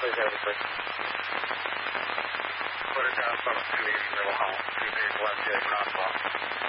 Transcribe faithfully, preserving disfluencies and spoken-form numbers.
谢谢你。或者这样放处理是我好，这个关键看法。